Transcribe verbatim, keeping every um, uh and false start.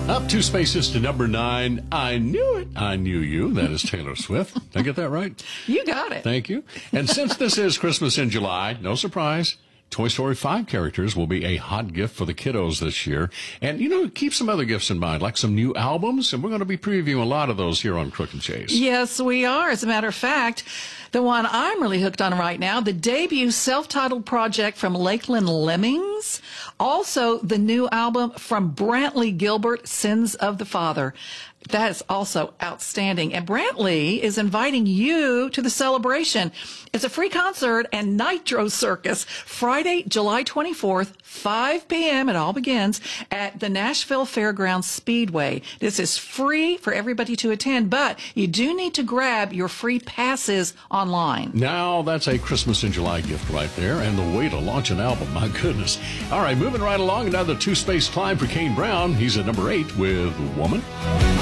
Up two spaces to number nine. I knew it. I knew you. That is Taylor Swift. Did I get that right? You got it. Thank you. And since this is Christmas in July, no surprise, Toy Story five characters will be a hot gift for the kiddos this year. And, you know, keep some other gifts in mind, like some new albums. And we're going to be previewing a lot of those here on Crook and Chase. Yes, we are. As a matter of fact, the one I'm really hooked on right now, the debut self-titled project from Lakeland Lemmings. Also, the new album from Brantley Gilbert, Sins of the Father. That is also outstanding. And Brantley is inviting you to the celebration. It's a free concert and Nitro Circus, Friday, July twenty-fourth, five p.m. It all begins at the Nashville Fairgrounds Speedway. This is free for everybody to attend, but you do need to grab your free passes online. Now, that's a Christmas in July gift right there, and the way to launch an album, my goodness. All right, moving right along, another two-space climb for Kane Brown. He's at number eight with Woman.